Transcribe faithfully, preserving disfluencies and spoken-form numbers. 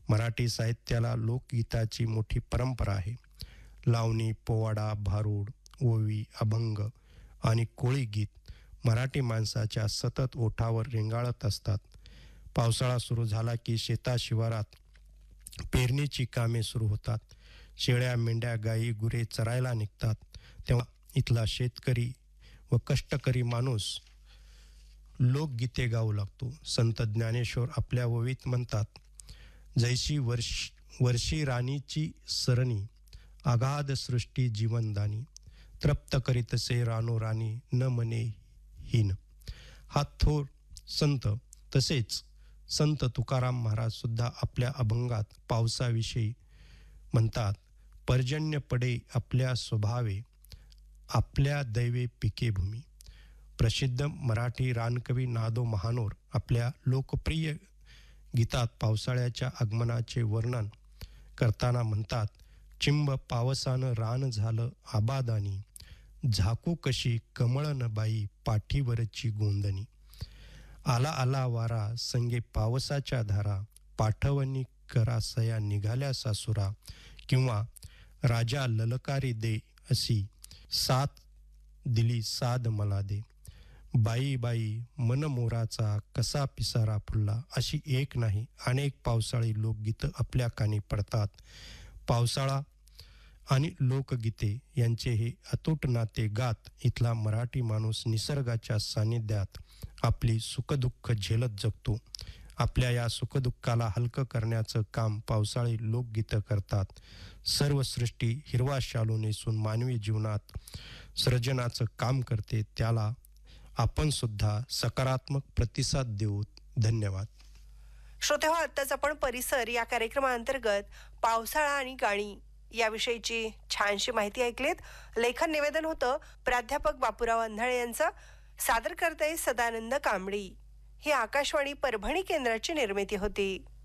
मराठी साहित्याला लोकगीताची मोठी परंपरा आहे. लावणी, पोवाडा, भारूड, ओवी, अभंग आणि कोळी गीत मराठी माणसाच्या सतत ओठावर रेंगाळत असतात. पावसाळा सुरू झाला की शेताशिवारात पेरणीची कामे सुरू होतात. शेळ्या, मेंढ्या, गायी, गुरे चरायला निघतात. तेव्हा इथला शेतकरी व कष्टकरी माणूस लोकगीते गाऊ लागतो. संत ज्ञानेश्वर आपल्या ओवीत म्हणतात, जैशी वर्ष वर्षी राणीची सरणी, आगाध सृष्टी जीवनदानी, तृप्त करीतसे रानो राणी, न मने हीन. हा थोर संत. तसेच संत तुकाराम महाराज सुद्धा आपल्या अभंगात पावसाविषयी म्हणतात, पर्जन्य पडे आपल्या स्वभावे, आपल्या दैवे पिके भूमी. प्रसिद्ध मराठी रानकवी नादो महानोर आपल्या लोकप्रिय गीतात पावसाळ्याच्या आगमनाचे वर्णन करताना म्हणतात, चिंब पावसानं रान झालं आबादानी, झाकू कशी कमळन बाई पाठीवरची गोंदणी. आला आला वारा संगे पावसाच्या धारा, पाठवणी करासया निघाल्या सासुरा, किंवा राजा ललकारी दे अशी साथ दिली साद मला दे. बाई बाई मन मोराचा कसा पिसारा फुलला. अशी एक नाही अनेक पावसाळी लोकगीतं आपल्या कानी पडतात. पावसाळा आणि लोकगीते यांचे हे अतूट नाते गात इथला मराठी माणूस निसर्गाच्या सानिध्यात आपली सुखदुःख झेलत जगतो. आपल्या या सुखदुःखाला हलकं करण्याचं काम पावसाळी लोकगीतं करतात. सर्व सृष्टी हिरवा शालू नेसून मानवी जीवनात सर्जनाचं काम करते. त्याला आपण सुद्धा सकारात्मक प्रतिसाद देऊ. धन्यवाद. श्रोते हो, आत्ताच आपण परिसर या कार्यक्रमाअंतर्गत पावसाळा आणि गाणी याविषयीची छानशी माहिती ऐकलीत. लेखन निवेदन होतं प्राध्यापक बापूराव अंधाळे यांचं. सादर करते सदानंद कांबळी. ही आकाशवाणी परभणी केंद्राची निर्मिती होती.